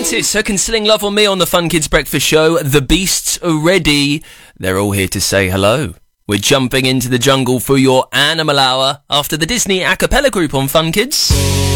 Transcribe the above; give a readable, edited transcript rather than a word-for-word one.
Mantis, her Concealing Love on Me on the Fun Kids Breakfast Show. The beasts are ready. They're all here to say hello. We're jumping into the jungle for your Animal Hour after the Disney a cappella group on Fun Kids.